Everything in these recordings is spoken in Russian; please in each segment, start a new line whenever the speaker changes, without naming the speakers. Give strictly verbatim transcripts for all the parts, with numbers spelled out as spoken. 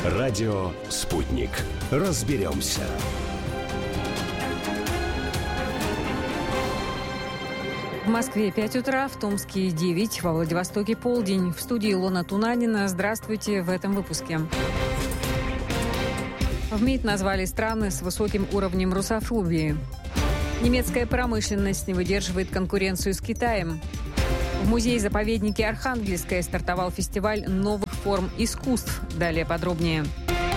Радио «Спутник». Разберемся.
В Москве пять утра, в Томске девять, во Владивостоке полдень. В студии Илона Тунанина. Здравствуйте в этом выпуске. В МИД назвали страны с высоким уровнем русофобии. Немецкая промышленность не выдерживает конкуренцию с Китаем. В музее-заповеднике Архангельское стартовал фестиваль новых форм искусств. Далее подробнее.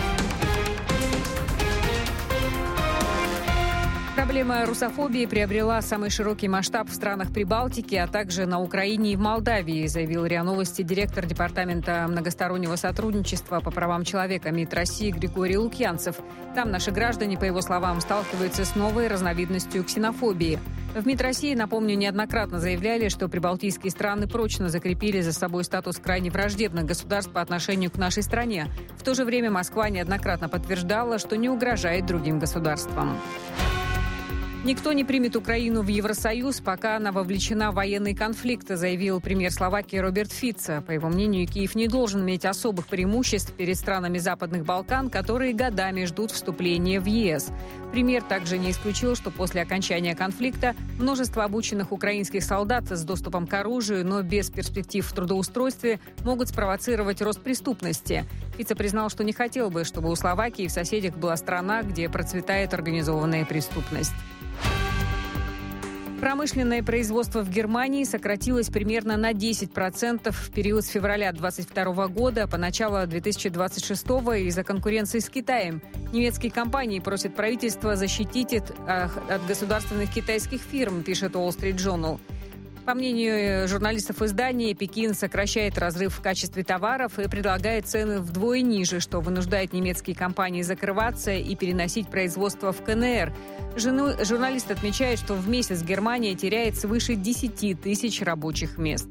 Проблема русофобии приобрела самый широкий масштаб в странах Прибалтики, а также на Украине и в Молдавии, заявил РИА Новости директор Департамента многостороннего сотрудничества по правам человека МИД России Григорий Лукьянцев. Там наши граждане, по его словам, сталкиваются с новой разновидностью ксенофобии. В МИД России, напомню, неоднократно заявляли, что прибалтийские страны прочно закрепили за собой статус крайне враждебных государств по отношению к нашей стране. В то же время Москва неоднократно подтверждала, что не угрожает другим государствам. Никто не примет Украину в Евросоюз, пока она вовлечена в военный конфликт, заявил премьер Словакии Роберт Фицо. По его мнению, Киев не должен иметь особых преимуществ перед странами Западных Балкан, которые годами ждут вступления в ЕС. Премьер также не исключил, что после окончания конфликта множество обученных украинских солдат с доступом к оружию, но без перспектив в трудоустройстве, могут спровоцировать рост преступности. Фицо признал, что не хотел бы, чтобы у Словакии в соседях была страна, где процветает организованная преступность. Промышленное производство в Германии сократилось примерно на десять процентов в период с февраля двадцать второго года по начало две тысячи двадцать шестого из-за конкуренции с Китаем. Немецкие компании просят правительство защитить от, от государственных китайских фирм, пишет Wall Street Journal. По мнению журналистов издания, Пекин сокращает разрыв в качестве товаров и предлагает цены вдвое ниже, что вынуждает немецкие компании закрываться и переносить производство в КНР. Жену, журналист отмечает, что в месяц Германия теряет свыше десять тысяч рабочих мест.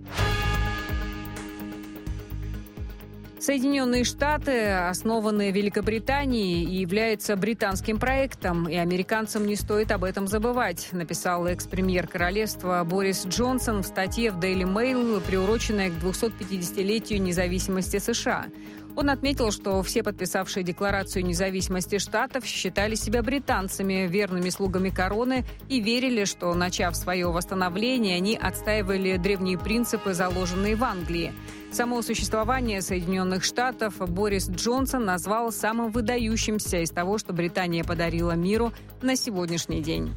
Соединенные Штаты, основанные в Великобритании, и являются британским проектом, и американцам не стоит об этом забывать, написал экс-премьер королевства Борис Джонсон в статье в Daily Mail, приуроченной к двухсотпятидесятилетию независимости США. Он отметил, что все подписавшие Декларацию независимости штатов считали себя британцами, верными слугами короны и верили, что, начав свое восстановление, они отстаивали древние принципы, заложенные в Англии. Само существование Соединенных Штатов Борис Джонсон назвал самым выдающимся из того, что Британия подарила миру на сегодняшний день.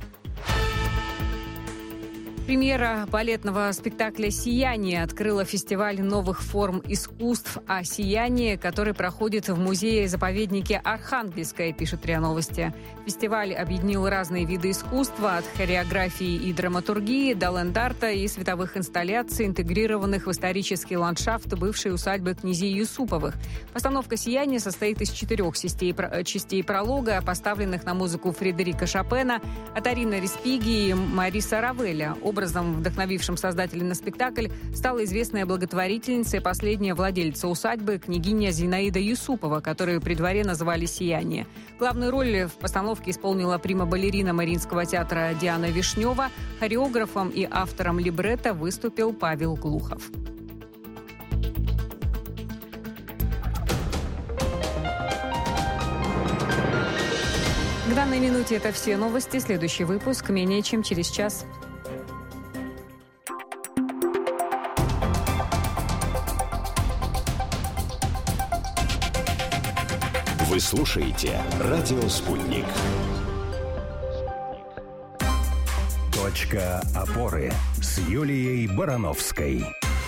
Премьера балетного спектакля «Сияние» открыла фестиваль новых форм искусств «А сияние», который проходит в музее-заповеднике Архангельское, пишет РИА Новости. Фестиваль объединил разные виды искусства, от хореографии и драматургии до ленд-арта и световых инсталляций, интегрированных в исторический ландшафт бывшей усадьбы князей Юсуповых. Постановка «Сияние» состоит из четырех частей, частей пролога, поставленных на музыку Фредерика Шопена, Атарина Респиги и Мариса Равеля. Образом, вдохновившим создателей на спектакль, стала известная благотворительница и последняя владельца усадьбы, княгиня Зинаида Юсупова, которую при дворе называли «Сияние». Главную роль в постановке исполнила прима-балерина Мариинского театра Диана Вишнева. Хореографом и автором либретто выступил Павел Глухов. К данной минуте это все новости. Следующий выпуск менее чем через час.
Вы слушаете «Радио Спутник». Точка опоры с Юлией Барановской.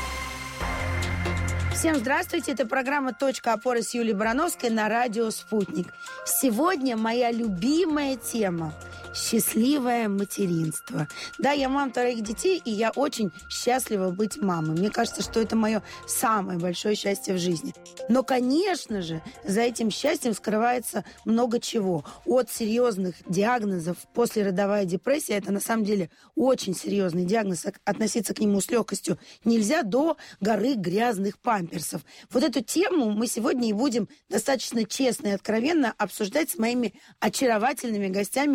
Всем здравствуйте, это программа «Точка опоры» с Юлией Барановской на радио «Спутник». Сегодня моя любимая тема – счастливое материнство. Да, я мама троих детей, и я очень счастлива быть мамой. Мне кажется, что это мое самое большое счастье в жизни. Но, конечно же, за этим счастьем скрывается много чего. От серьезных диагнозов послеродовая депрессия, это на самом деле очень серьезный диагноз, относиться к нему с легкостью нельзя, до горы грязных памперсов. Вот эту тему мы сегодня и будем достаточно честно и откровенно обсуждать с моими очаровательными гостями с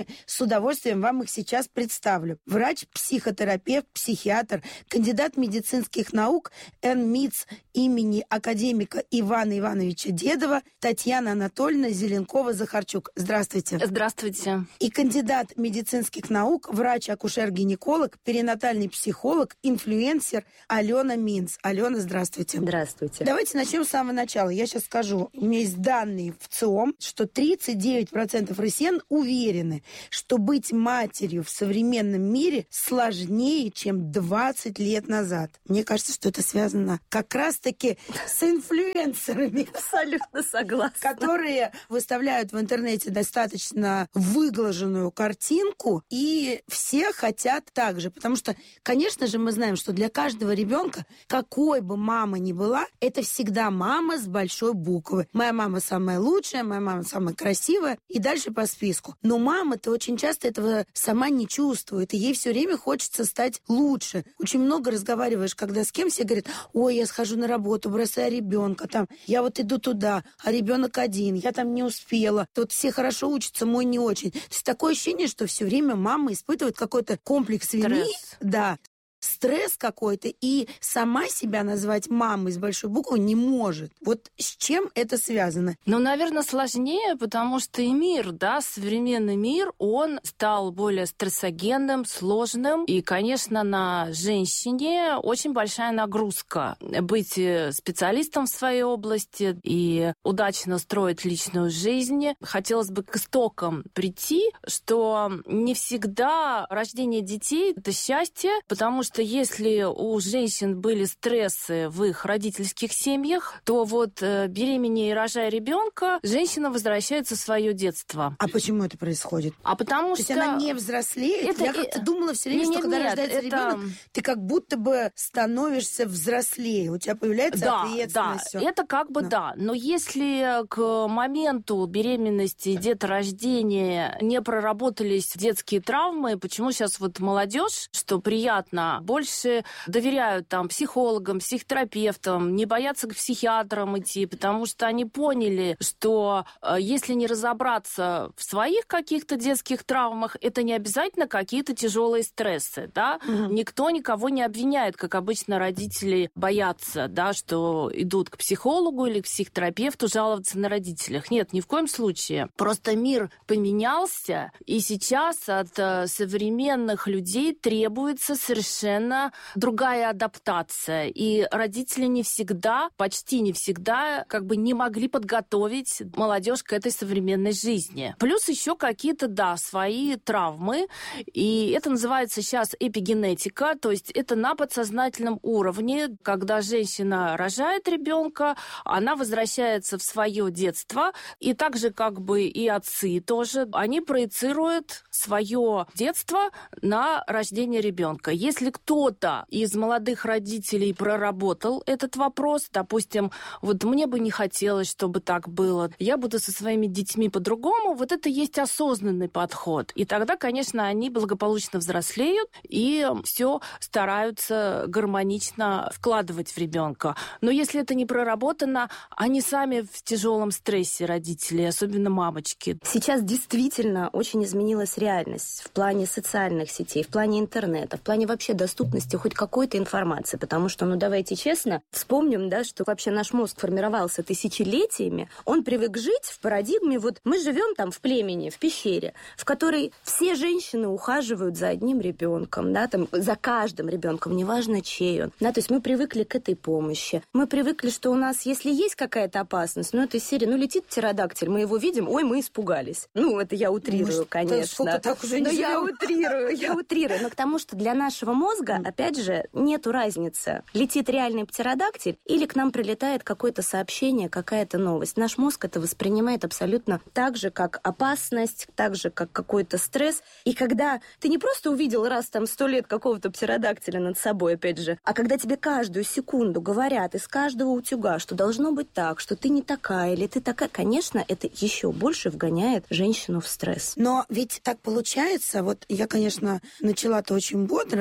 удовольствием вам их сейчас представлю. Врач, психотерапевт, психиатр, кандидат медицинских наук эн МИЦ имени академика Ивана Ивановича Дедова Татьяна Анатольевна Зеленкова-Захарчук. Здравствуйте.
Здравствуйте.
И кандидат медицинских наук, врач-акушер-гинеколог, перинатальный психолог, инфлюенсер Алена Минц. Алена, здравствуйте.
Здравствуйте.
Давайте начнем с самого начала. Я сейчас скажу. У меня есть данные в ЦИОМ, что тридцать девять процентов россиян уверены, что быть матерью в современном мире сложнее, чем двадцать лет назад. Мне кажется, что это связано как раз-таки с инфлюенсерами.
Абсолютно согласна.
Которые выставляют в интернете достаточно выглаженную картинку, и все хотят так же. Потому что, конечно же, мы знаем, что для каждого ребенка, какой бы мама ни была, это всегда мама с большой буквы. Моя мама самая лучшая, моя мама самая красивая, и дальше по списку. Но мама-то очень часто этого сама не чувствует, и ей все время хочется стать лучше. Очень много разговариваешь, когда с кем, все говорят: ой, я схожу на работу, бросаю ребенка, там, я вот иду туда, а ребенок один, я там не успела. Тут все хорошо учатся, мой не очень. То есть такое ощущение, что все время мама испытывает какой-то комплекс вины.
Стресс.
Да. Стресс какой-то, и сама себя назвать мамой с большой буквы не может. Вот с чем это связано?
Ну, наверное, сложнее, потому что и мир, да, современный мир, он стал более стрессогенным, сложным. И, конечно, на женщине очень большая нагрузка. Быть специалистом в своей области и удачно строить личную жизнь. Хотелось бы к истокам прийти, что не всегда рождение детей – это счастье, потому что если у женщин были стрессы в их родительских семьях, то вот беременея и рожая ребенка, женщина возвращается в свое детство.
А почему это происходит?
А потому
То
что...
есть она не взрослеет?
Это...
Я как-то думала все время,
нет,
что когда
нет,
рождается
это...
ребенок, ты как будто бы становишься взрослее, у тебя появляется
да,
ответственность.
Да,
всё.
это как бы да. да. Но если к моменту беременности и деторождения не проработались детские травмы, почему сейчас вот молодежь, что приятно, больше доверяют там психологам, психотерапевтам, не боятся к психиатрам идти, потому что они поняли, что э, если не разобраться в своих каких-то детских травмах, это не обязательно какие-то тяжелые стрессы, да? Mm-hmm. Никто никого не обвиняет, как обычно родители боятся, да, что идут к психологу или к психотерапевту жаловаться на родителях. Нет, ни в коем случае. Просто мир поменялся, и сейчас от э, современных людей требуется совершенно другая адаптация. И родители не всегда, почти не всегда, как бы не могли подготовить молодежь к этой современной жизни. Плюс еще какие-то, да, свои травмы. И это называется сейчас эпигенетика, то есть это на подсознательном уровне. Когда женщина рожает ребенка, она возвращается в свое детство. И так же, как бы и отцы тоже, они проецируют свое детство на рождение ребенка. Если кто-то из молодых родителей проработал этот вопрос, допустим, вот мне бы не хотелось, чтобы так было, я буду со своими детьми по-другому, вот это есть осознанный подход. И тогда, конечно, они благополучно взрослеют и все стараются гармонично вкладывать в ребенка. Но если это не проработано, они сами в тяжелом стрессе, родители, особенно мамочки.
Сейчас действительно очень изменилась реальность в плане социальных сетей, в плане интернета, в плане вообще доступности хоть какой-то информации, потому что, ну давайте честно, вспомним, да, что вообще наш мозг формировался тысячелетиями, он привык жить в парадигме, вот мы живем там в племени, в пещере, в которой все женщины ухаживают за одним ребенком, да, там, за каждым ребенком, неважно чей он, да, то есть мы привыкли к этой помощи, мы привыкли, что у нас, если есть какая-то опасность, ну это из серии, ну летит птеродактиль, мы его видим, ой, мы испугались. Ну, это я утрирую,
Может,
конечно.
так уже не
Но я
живем.
утрирую, я утрирую, но к тому, что для нашего мозга, опять же, нету разницы, летит реальный птеродактиль или к нам прилетает какое-то сообщение, какая-то новость. Наш мозг это воспринимает абсолютно так же, как опасность, так же, как какой-то стресс. И когда ты не просто увидел раз там сто лет какого-то птеродактиля над собой, опять же, а когда тебе каждую секунду говорят из каждого утюга, что должно быть так, что ты не такая или ты такая, конечно, это еще больше вгоняет женщину в стресс.
Но ведь так получается, вот я, конечно, начала-то очень бодро,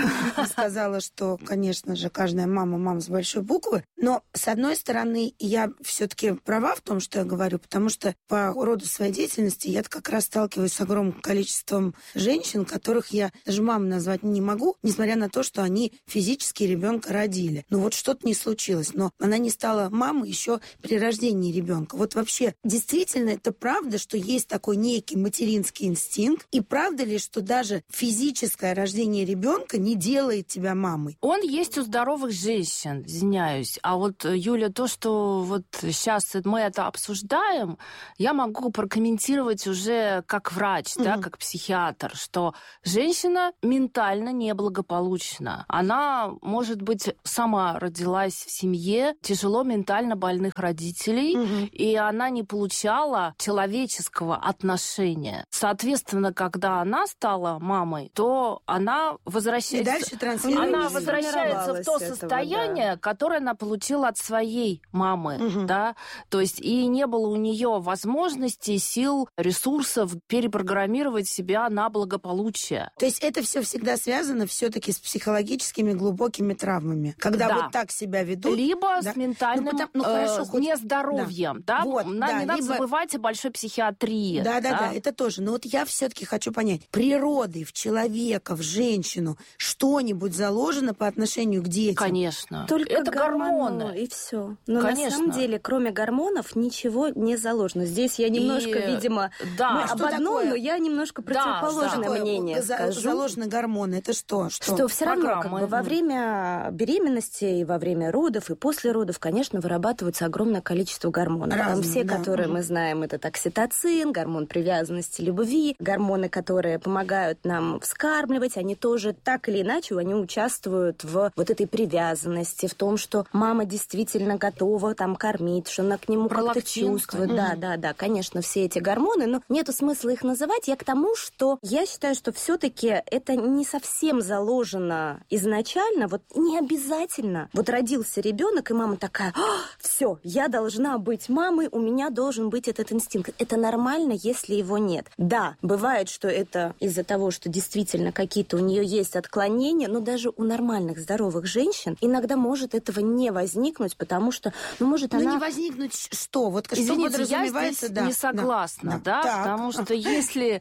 сказала, что, конечно же, каждая мама мама с большой буквы. Но, с одной стороны, я все-таки права в том, что я говорю, потому что по роду своей деятельности я как раз сталкиваюсь с огромным количеством женщин, которых я даже мамой назвать не могу, несмотря на то, что они физически ребенка родили. Ну вот что-то не случилось, но она не стала мамой еще при рождении ребенка. Вот вообще, действительно, это правда, что есть такой некий материнский инстинкт, и правда ли, что даже физическое рождение ребенка не делает тебя мамой?
Он есть у здоровых женщин, извиняюсь. А вот, Юля, то, что вот сейчас мы это обсуждаем, я могу прокомментировать уже как врач, угу. да, как психиатр, что женщина ментально неблагополучна. Она, может быть, сама родилась в семье тяжело ментально больных родителей, угу. и она не получала человеческого отношения. Соответственно, когда она стала мамой, то она возвращается,
дальше
она возвращается в то состояние, этого, да. которое она получила от своей мамы. Угу. Да? То есть и не было у нее возможности, сил, ресурсов перепрограммировать себя на благополучие.
То есть это все всегда связано все-таки с психологическими глубокими травмами. Когда да. вот так себя ведут.
Либо
да?
с ментальным ну, потому, ну, хорошо, э, хоть... нездоровьем. Да. Да? Вот, на, да, не либо... надо забывать о большой психиатрии.
Да, да, да, да, это тоже. Но вот я все-таки хочу понять, природой в человека, в женщину что-нибудь заложено по отношению к детям?
Конечно.
Только
это
гормоны.
гормоны.
И все. Но
Конечно.
на самом деле, кроме гормонов, ничего не заложено. Здесь я немножко, и... видимо,
да.
мы
а
об одном,
такое?
но я немножко противоположное
да,
мнение
за-
скажу.
Заложены гормоны. Это что? Что,
что все равно как бы, во
mm.
время беременности и во время родов, и после родов, конечно, вырабатывается огромное количество гормонов.
Разные,
Там все,
да.
которые
угу.
мы знаем, это окситоцин, гормон привязанности, любви, гормоны, которые помогают нам вскармливать, они тоже так или иначе, они участвуют в вот этой привязанности, в том, что мама действительно готова там кормить, что она к нему как-то чувствует. Mm-hmm. Да, да, да, конечно, все эти гормоны, но нету смысла их называть. Я к тому, что я считаю, что все-таки это не совсем заложено изначально, вот не обязательно. Вот родился ребенок, и мама такая: все, я должна быть мамой, у меня должен быть этот инстинкт. Это нормально, если его нет. Да, бывает, что это из-за того, что действительно какие-то у нее есть отклонения, но даже у нормальных, здоровых женщин иногда может этого не возникнуть, потому что, ну, может,
ну,
она...
не возникнуть что? Вот что
Извините,
подразумевается?
я здесь
да.
не согласна, да,
да?
потому что если,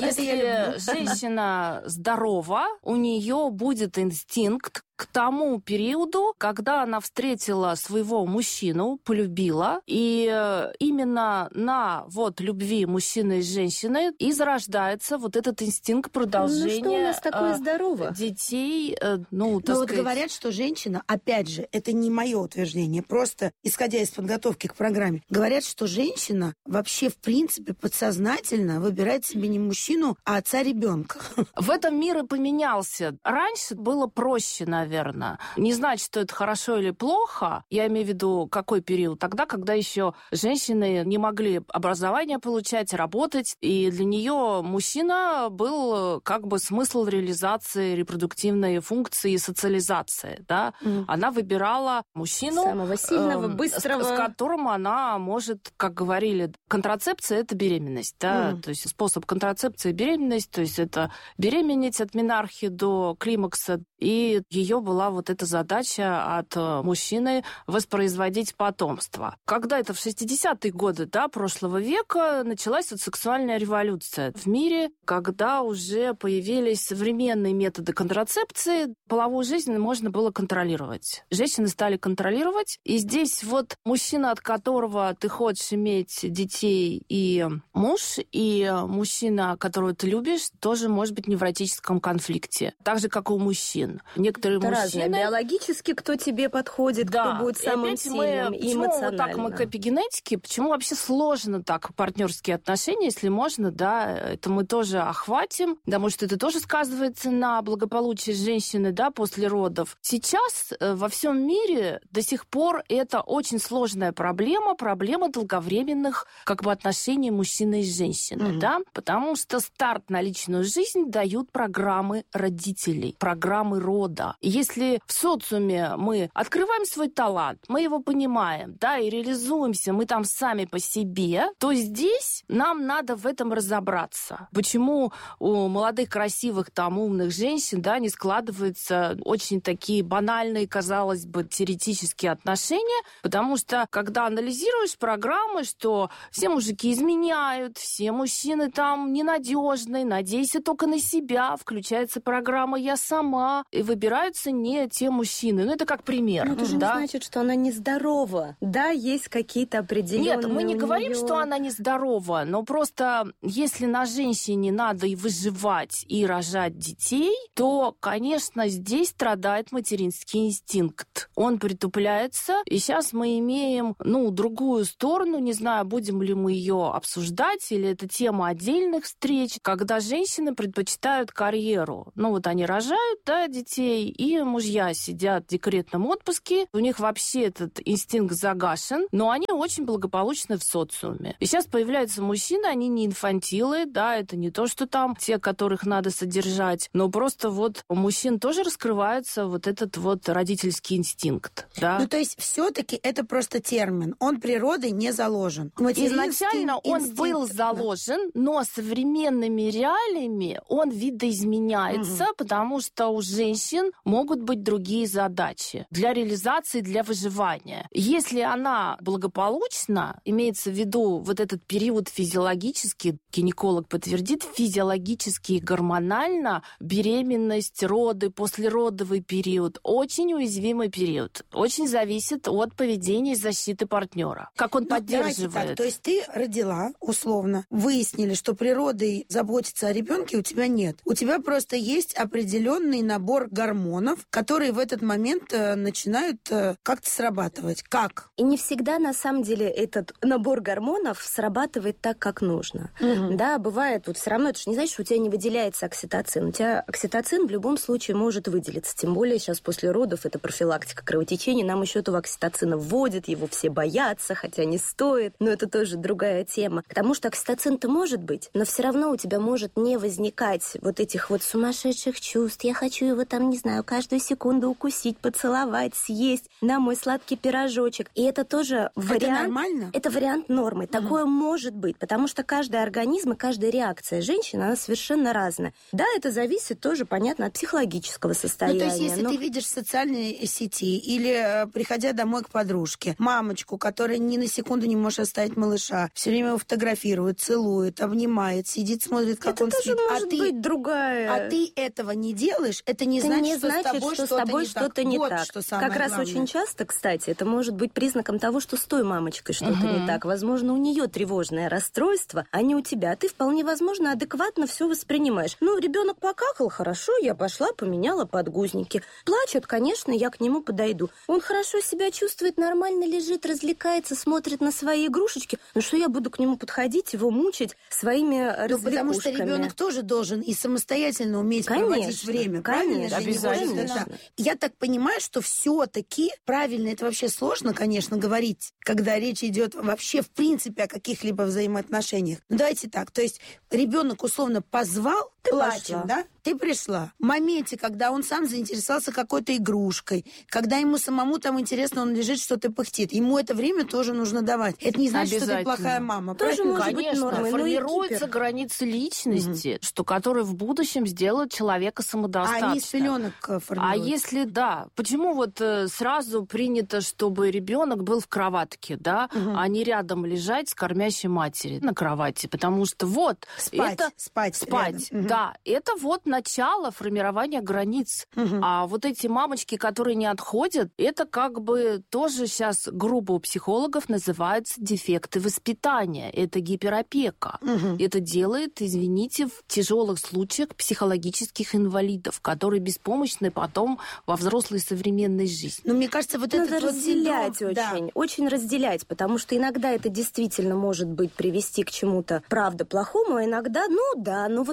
если женщина здорова, у нее будет инстинкт к тому периоду, когда она встретила своего мужчину, полюбила, и именно на вот любви мужчины и женщины и зарождается вот этот инстинкт продолжения.
Ну что у нас такое здорово?
Детей, ну, так
Но
сказать...
вот говорят, что женщина, опять же, это не мое утверждение, просто исходя из подготовки к программе, говорят, что женщина вообще в принципе подсознательно выбирает себе не мужчину, а отца ребенка.
В этом мир и поменялся. Раньше было проще, наверное. Наверное. Не знать, что это хорошо или плохо, я имею в виду, какой период? Тогда, когда еще женщины не могли образование получать, работать, и для нее мужчина был как бы смысл реализации репродуктивной функции и социализации. Да? Mm. Она выбирала мужчину,
самого сильного, э, быстрого,
с, с которым она может, как говорили, контрацепция — это беременность. Да? Mm. То есть способ контрацепции — беременность, то есть это беременеть от менархии до климакса, и ее была вот эта задача от мужчины воспроизводить потомство. Когда это в шестидесятые годы, да, прошлого века началась вот сексуальная революция в мире, когда уже появились современные методы контрацепции, половую жизнь можно было контролировать. Женщины стали контролировать, и здесь вот мужчина, от которого ты хочешь иметь детей, и муж, и мужчина, которого ты любишь, тоже может быть в невротическом конфликте. Так же, как и у мужчин. Некоторые
это
мужчины...
разное. Биологически кто тебе подходит,
да.
кто будет самым
и
сильным,
мы,
и
почему
эмоционально.
Вот так мы к эпигенетике, почему вообще сложно так партнерские отношения, если можно, да, это мы тоже охватим, да, может, это тоже сказывается на благополучии женщины, да, после родов. Сейчас во всем мире до сих пор это очень сложная проблема, проблема долговременных как бы отношений мужчины и женщины, mm-hmm. да, потому что старт на личную жизнь дают программы родителей, программы рода. И Если в социуме мы открываем свой талант, мы его понимаем, да, и реализуемся, мы там сами по себе, то здесь нам надо в этом разобраться. Почему у молодых, красивых, там, умных женщин, да, не складываются очень такие банальные, казалось бы, теоретические отношения, потому что, когда анализируешь программы, что все мужики изменяют, все мужчины там ненадежные, надейся только на себя, включается программа «Я сама», и выбираются не те мужчины. Ну, это как пример.
Но это же
да?
не значит, что она нездорова. Да, есть какие-то определенные...
Нет, мы не говорим,
неё...
что она нездорова, но просто если на женщине надо и выживать, и рожать детей, то, конечно, здесь страдает материнский инстинкт. Он притупляется, и сейчас мы имеем, ну, другую сторону, не знаю, будем ли мы ее обсуждать, или это тема отдельных встреч, когда женщины предпочитают карьеру. Ну, вот они рожают, да, детей, и мужья сидят в декретном отпуске, у них вообще этот инстинкт загашен, но они очень благополучны в социуме. И сейчас появляются мужчины, они не инфантилы, да, это не то, что там те, которых надо содержать, но просто вот у мужчин тоже раскрывается вот этот вот родительский инстинкт, да.
Ну, то есть все-таки это просто термин, он природой не заложен.
Изначально он
инстинкт,
был
да.
заложен, но современными реалиями он видоизменяется, угу. потому что у женщин могут быть другие задачи для реализации, для выживания. Если она благополучна, имеется в виду вот этот период физиологический, гинеколог подтвердит, физиологически и гормонально, беременность, роды, послеродовый период, очень уязвимый период. Очень зависит от поведения и защиты партнера. Как он
ну,
поддерживает.
Так, то есть ты родила, условно, выяснили, что природой заботиться о ребенке у тебя нет. У тебя просто есть определенный набор гормонов, которые в этот момент э, начинают э, как-то срабатывать. Как?
И не всегда, на самом деле, этот набор гормонов срабатывает так, как нужно. Угу. Да, бывает, вот все равно, это же не значит, что у тебя не выделяется окситоцин. У тебя окситоцин в любом случае может выделиться. Тем более сейчас после родов это профилактика кровотечения. Нам еще этого окситоцина вводят, его все боятся, хотя не стоит. Но это тоже другая тема. Потому что окситоцин-то может быть, но все равно у тебя может не возникать вот этих вот сумасшедших чувств. Я хочу его там, не знаю, каждую секунду укусить, поцеловать, съесть. На мой сладкий пирожочек. И это тоже вариант...
Это нормально?
Это вариант нормы. Угу. Такое может быть, потому что каждый организм и каждая реакция женщины, она совершенно разная. Да, это зависит тоже, понятно, от психологического состояния.
Ну, то есть, если
но...
ты видишь в социальной сети или, приходя домой к подружке, мамочку, которая ни на секунду не может оставить малыша, все время его фотографирует, целует, обнимает, сидит, смотрит, как
это
он
тоже
спит.
может
а ты,
быть другая.
А ты этого не делаешь, это не
это
значит,
не
что
значит,
с тобой
что
что-то,
с тобой
не,
что-то
так.
не
вот,
так.
Что самое
как раз
главное.
очень часто, кстати, это может быть признаком того, что с той мамочкой что-то
uh-huh.
не так. Возможно, у нее тревожное расстройство, а не у тебя. Ты вполне возможно адекватно все воспринимаешь. Ну, ребенок покакал, хорошо, я пошла, поменяла подгузники. Плачет, конечно, я к нему подойду. Он хорошо себя чувствует, нормально лежит, развлекается, смотрит на свои игрушечки. Ну что я буду к нему подходить, его мучить своими развлекушками?
Ну, потому что ребенок тоже должен и самостоятельно уметь
конечно,
проводить время.
Конечно,
обязательно.
конечно.
Я так понимаю, что все-таки правильно, это вообще сложно, конечно, говорить, когда речь идет вообще в принципе о каких-либо взаимоотношениях. Ну, давайте так, то есть ребенок условно позвал,
Ты
плачем,
пошла.
да? Ты пришла. В моменте, когда он сам заинтересовался какой-то игрушкой, когда ему самому там интересно, он лежит, что-то пыхтит, ему это время тоже нужно давать. Это не значит, что ты плохая мама.
Тоже
правильно?
может быть
Конечно,
нормой,
формируются границы личности, угу. что которые в будущем сделают человека самодостаточным.
А они с пеленок формируются.
А если да, почему вот э, сразу принято, чтобы ребенок был в кроватке, да, угу. а не рядом лежать с кормящей матерью на кровати, потому что вот
спать,
это
спать,
спать,
рядом.
да, это вот начало формирования границ. Угу. А вот эти мамочки, которые не отходят, это как бы тоже сейчас грубо у психологов называются дефекты воспитания. Это гиперопека. Угу. Это делает, извините, в тяжелых случаях психологических инвалидов, которые беспомощны потом во взрослой современной жизни.
Но мне кажется, вот
Надо
это
разделять
вот
очень,
да.
очень разделять, потому что иногда это действительно может быть привести к чему-то, правда, плохому, а иногда, ну да, ну вот может быть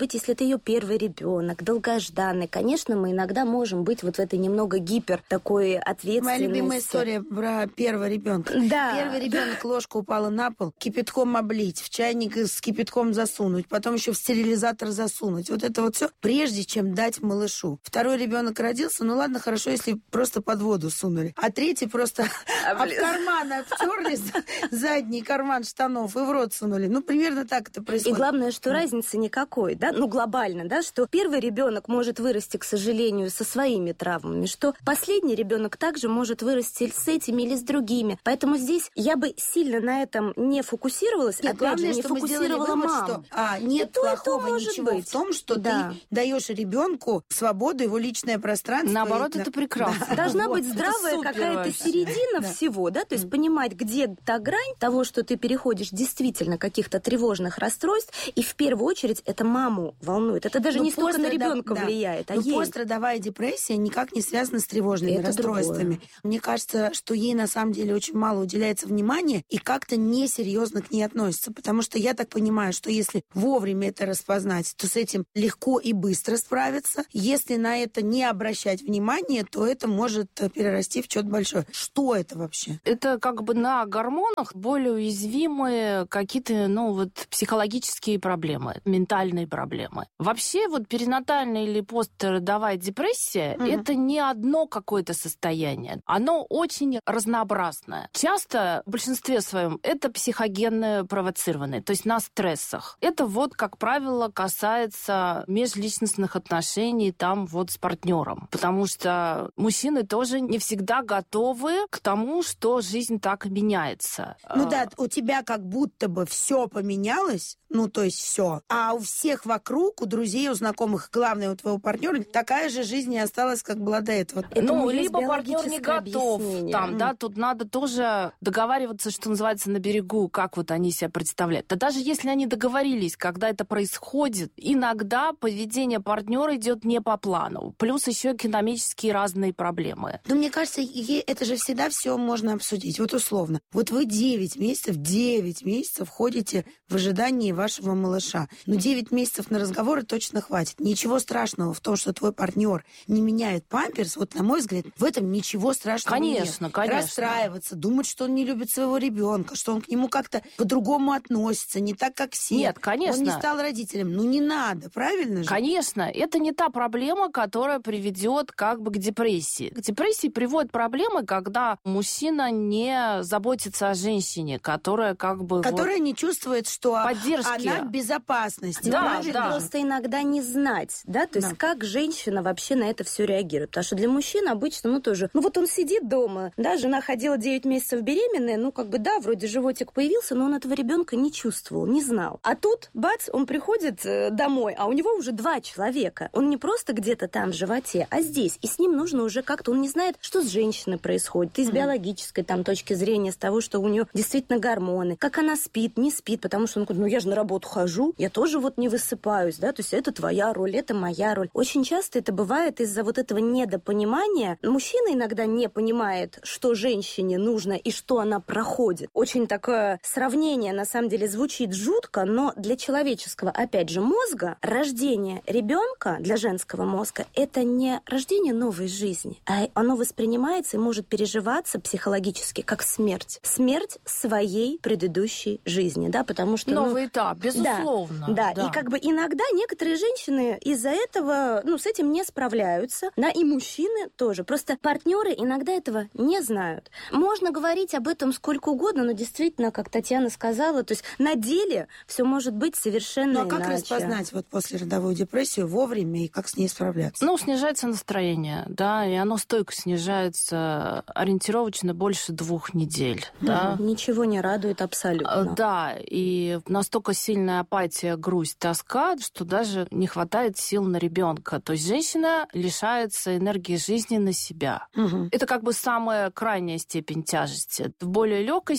знаете, если это ее первый ребенок, долгожданный, конечно, мы иногда можем быть вот в этой немного гипер такой ответственности.
Моя любимая история про первого ребенка.
Да.
Первый ребенок, ложка упала на пол, кипятком облить, в чайник с кипятком засунуть, потом еще в стерилизатор засунуть. Вот это вот все, прежде чем дать малышу. Второй ребенок родился, ну ладно, хорошо, если просто под воду сунули. А третий просто об карман обтерли, задний карман штанов и в рот сунули. Ну, примерно так это происходит.
И главное, что разницы никакой, да, ну, глобально, да, что первый ребенок может вырасти, к сожалению, со своими травмами, что последний ребенок также может вырасти с этими или с другими. Поэтому здесь я бы сильно на этом не фокусировалась.
Нет,
опять
главное,
же, не
что мы сделали
фокусировала
вывод,
маму.
что а, нет
то,
плохого
то может
ничего
быть.
в том, что
Да.
ты даешь ребенку свободу, его личное пространство.
Наоборот,
и...
это прекрасно.
Да.
Должна
Вот.
быть здравая
супер
какая-то
вообще.
середина
Да.
всего, да, то есть понимать, где та грань того, что ты переходишь действительно каких-то тревожных расстройств, и в первую очередь это маму волнует. Это даже
Ну,
не столько на
пострадав-
ребенка
да.
влияет, а
Но
ей.
пострадовая депрессия никак не связана с тревожными
Это
расстройствами.
другое.
Мне кажется, что ей на самом деле очень мало уделяется внимания и как-то несерьезно к ней относится. Потому что я так понимаю, что если вовремя это распознать, то с этим легко и быстро справиться. Если на это не обращать внимания, то это может перерасти в что-то большое. Что это вообще?
Это как бы на гормонах более уязвимые какие-то, ну, вот, психологические проблемы, ментальные проблемы. Вообще, вот перинатальная или постродовая депрессия
Мгм.
это не одно какое-то состояние. Оно очень разнообразное. Часто, в большинстве своем, это психогенное провоцированное, то есть на стрессах. Это вот, как правило, касается межличностных отношений там вот с партнером. Потому что мужчины тоже не всегда готовы к тому, что жизнь так меняется.
Ну да, у тебя как будто бы все поменялось, ну то есть все, а у всех вокруг, у друзей, у знакомых, главное, у твоего партнера такая же жизнь не осталась, как была до этого.
Этому
Ну,
есть
либо партнер не
биологическое
готов.
объяснение.
Там, да, тут надо тоже договариваться, что называется, на берегу, как вот они себя представляют. Да даже если они договорились, когда это происходит, иногда поведение партнера идет не по плану. Плюс еще экономические разные проблемы.
Но мне кажется, е- это же всегда все можно обсудить. Вот условно. Вот вы девять месяцев, девять месяцев ходите в ожидании вашего малыша. Но девять месяцев на разговоры точно хватит. Ничего страшного в том, что твой партнер не меняет памперс. Вот, на мой взгляд, в этом ничего страшного
Конечно,
нет.
конечно.
Расстраиваться, думать, что он не любит своего ребенка, что он к нему как-то по-другому относится, не так, как все.
Нет, конечно.
Он не стал родителем. Ну, не надо, правильно же?
Конечно, это не та проблема, которая приведет как бы к депрессии. К депрессии приводят проблемы, когда мужчина не заботится о женщине, которая как бы...
Которая
вот
не чувствует, что
поддержки.
она в безопасности.
Да,
правильно
да.
же?
Просто иногда не знать, да, то есть
Да.
как женщина вообще на это все реагирует. Потому что для мужчин обычно, ну, тоже, ну, вот он сидит дома, да, жена ходила девять месяцев беременная, ну, как бы, да, вроде животик появился, но он этого ребенка не чувствовал, не знал. А тут, бац, он приходит э, домой, а у него уже два человека. Он не просто где-то там в животе, а здесь. И с ним нужно уже как-то, он не знает, что с женщиной происходит, и с биологической там точки зрения, с того, что у нее действительно гормоны, как она спит, не спит, потому что он говорит, ну, я же на работу хожу, я тоже вот не высыпаюсь, да, то есть это твоя роль, это моя роль. Очень часто это бывает из-за вот этого недопонимания. Мужчина иногда не понимает, что женщине нужно и что она проходит. Очень такое сравнение, на самом деле, звучит жутко, но для человеческого, опять же, мозга рождение ребенка для женского мозга это не рождение новой жизни, а оно воспринимается и может переживаться психологически как смерть. Смерть своей предыдущей жизни, да, потому что... ну,
Новый этап, безусловно.
да, да, и как бы иногда некоторые женщины из-за этого, ну, с этим не справляются, да, и мужчины тоже. Просто партнеры иногда этого не знают. Можно говорить об этом сколько угодно, но действительно, как Татьяна сказала, то есть на деле все может быть совершенно
Ну, а как
иначе.
распознать вот послеродовую депрессию вовремя и как с ней справляться?
Ну, снижается настроение, да, и оно стойко снижается ориентировочно больше двух недель, да.
Ничего не радует абсолютно.
Да, и настолько сильная апатия, грусть, тоска, что даже не хватает сил на ребенка. То есть женщина лишается энергии жизни на себя.
Угу.
Это как бы самая крайняя степень тяжести. В более легкой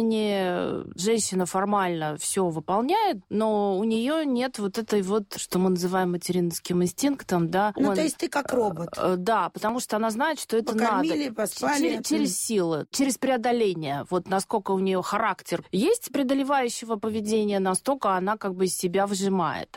степени женщина формально все выполняет, но у нее нет вот этой вот, что мы называем материнским инстинктом, да.
Ну,
Он,
то есть ты как робот.
э, Да, потому что она знает, что это
Покормили,
надо.
поспали.
Через, через силы, через преодоление. Вот насколько у нее характер есть преодолевающего поведения, настолько она как бы из себя выжимает.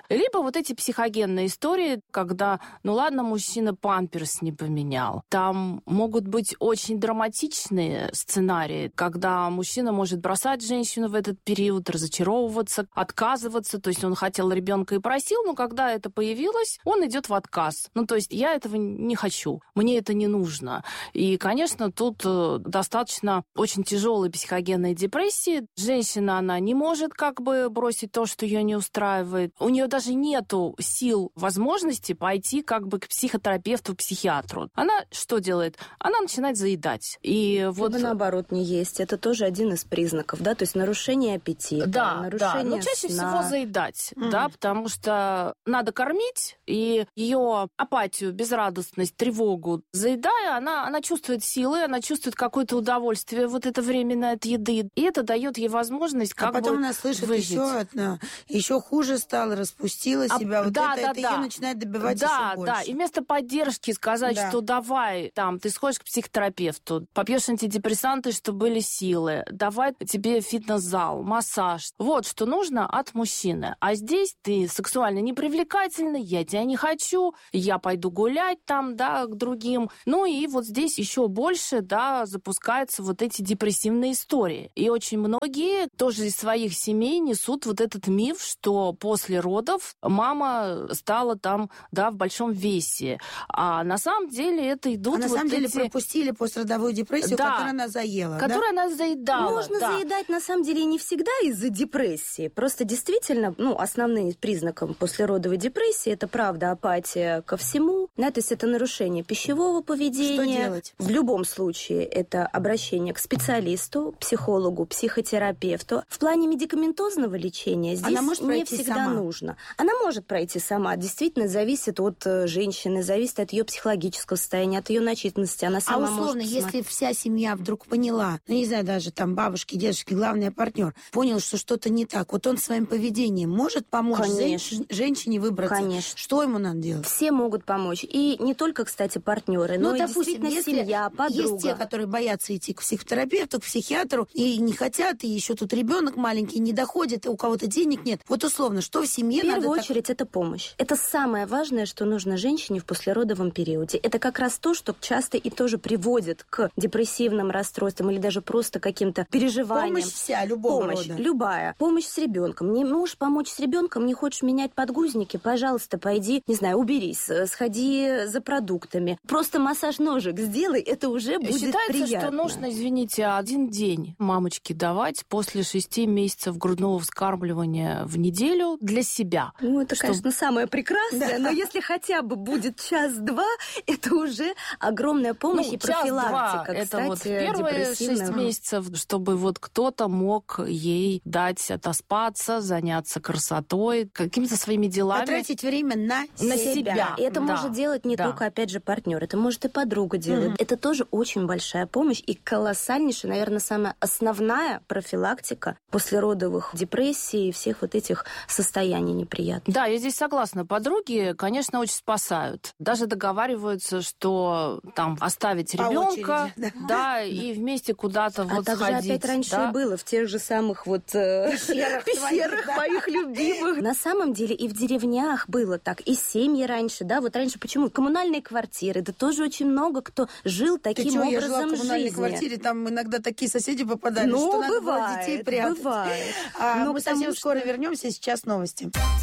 Либо вот эти психогенные истории, когда, ну ладно, мужчина памперс не поменял. Там могут быть очень драматичные сценарии, когда мужчина может бросать женщину в этот период, разочаровываться, отказываться. То есть он хотел ребенка и просил, но когда это появилось, он идет в отказ. Ну, то есть я этого не хочу, мне это не нужно. И, конечно, тут достаточно очень тяжелой психогенной депрессии. Женщина, она не может как бы бросить то, что ее не устраивает. У нее даже нету сил, возможности пойти как бы к психотерапевту, психиатру. Она что делает? Она начинает заедать. И вот...
Либо наоборот не есть. Это тоже один из признаков, да? То есть нарушение аппетита,
да,
нарушение
да. Но чаще
сна.
всего заедать,
Mm.
да, потому что надо кормить, и ее апатию, безрадостность, тревогу заедая, она, она чувствует силы, она чувствует какое-то удовольствие вот это временное от еды, и это дает ей возможность как
а потом
бы
она слышит
выжить.
еще одно, еще хуже стало, распустила
А,
себя. Вот
да,
это,
да,
это
да.
ее начинает добивать
да,
еще больше.
Да, и вместо поддержки сказать,
Да.
что давай, там, ты сходишь к психотерапевту, попьешь антидепрессанты, чтобы были силы, давай тебе фитнес-зал, массаж. Вот что нужно от мужчины. А здесь ты сексуально непривлекательный, я тебя не хочу, я пойду гулять там, да, к другим. Ну и вот здесь еще больше, да, запускаются вот эти депрессивные истории. И очень многие тоже из своих семей несут вот этот миф, что после родов мама стала там, да, в большом весе. А на самом деле это идут
а на
вот
самом деле
эти...
пропустили пострадовую депрессию,
Да.
которую она заела.
Которая
да?
она заедала.
Можно
да.
заедать, на самом деле, и не всегда из-за депрессии. Просто действительно, ну, основным признаком послеродовой депрессии это, правда, апатия ко всему. Да, то есть это нарушение пищевого поведения.
Что делать?
В любом случае это обращение к специалисту, психологу, психотерапевту. В плане медикаментозного лечения здесь
Она может
не
пройти
всегда
сама?
нужно. Она может пройти сама. Действительно, зависит от э, женщины, зависит от ее психологического состояния, от ее начитанности. Она
А
сама
условно,
может
если вся семья вдруг поняла, ну, не знаю, даже там бабушки, дедушки, главный партнер, понял, что что-то не так, вот он своим поведением может помочь
Конечно.
женщ- женщине выбраться?
Конечно.
Что ему надо делать?
Все могут помочь. И не только, кстати, партнеры, но
Ну,
и
допустим,
действительно
если
семья, подруга.
есть те, которые боятся идти к психотерапевту, к психиатру, и не хотят, и еще тут ребенок маленький, не доходит, и у кого-то денег нет. Вот условно, что в семье
В
надо...
первую
так-
очередь, это помощь. Это самое важное, что нужно женщине в послеродовом периоде. Это как раз то, что часто и тоже приводит к депрессивным расстройствам или даже просто каким-то переживаниям.
Помощь вся, любого
Помощь,
рода.
любая. Помощь с ребенком. Не можешь помочь с ребенком, не хочешь менять подгузники, пожалуйста, пойди, не знаю, уберись, сходи за продуктами. Просто массаж ножек сделай, это уже будет
Считается,
приятно.
что нужно, извините, один день мамочке давать после шести месяцев грудного вскармливания в неделю для себя.
Ну, это,
Чтоб-
конечно, самое прекрасное, но если хотя бы будет час-два, это уже огромная помощь
Ну,
и
час-два,
профилактика.
это
Кстати,
вот в первые шесть
депрессивная.
месяцев, чтобы вот кто-то мог ей дать отоспаться, заняться красотой, какими-то своими делами.
Потратить время на,
На
себя.
себя.
И это
Да,
может делать не
да.
только, опять же, партнер, это может и подруга делать.
Мгм.
Это тоже очень большая помощь и колоссальнейшая, наверное, самая основная профилактика послеродовых депрессий и всех вот этих состояний неприятных.
Да, я здесь согласна. Подруги, конечно, очень спасают. Даже договариваются, что там оставить
По
ребенка,
очереди, да.
да, и вместе куда-то
А
вот
так же
сходить.
опять раньше
да.
и было в тех же самых вот э,
Пещерах
пещерах
твоих, да.
моих любимых. На самом деле и в деревнях было так, и семьи раньше, да, вот раньше почему? Коммунальные квартиры, да тоже очень много кто жил
Ты
таким
чего, я жила
образом
в коммунальной
жизни.
квартире, там иногда такие соседи попадались,
Ну,
что надо было
бывает,
детей прятать.
бывает.
А
Ну,
мы совсем
потому
скоро
что-
вернемся, сейчас новости.